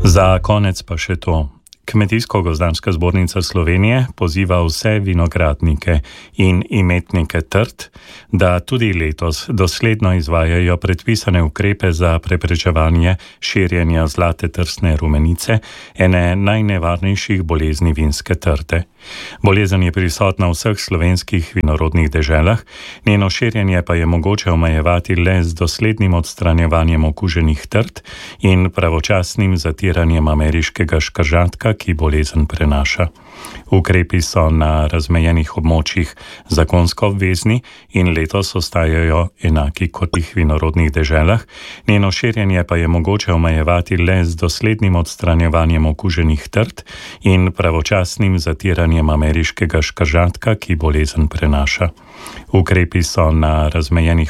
Za konec pa še to. Kmetijsko-gozdarska zbornica Slovenije poziva vse vinogradnike in imetnike trt, da tudi letos dosledno izvajajo predpisane ukrepe za preprečevanje širjenja zlate trsne rumenice, ene najnevarnejših bolezni vinske trte. Bolezen je prisotna v vseh slovenskih vinorodnih deželah, njeno širjenje pa je mogoče omejevati le z doslednim odstranjevanjem okuženih trt in pravočasnim zatiranjem ameriškega škržatka, ki bolezen prenaša. Ukrepi so na razmejenih območjih zakonsko obvezni in letos ostajajo enaki kot v vinorodnih deželah, njeno širjenje pa je mogoče omejevati le z doslednim odstranjevanjem okuženih trt in pravočasnim zatiranjem ameriškega škržatka, ki bolezen prenaša. Ukrepi so na razmejenih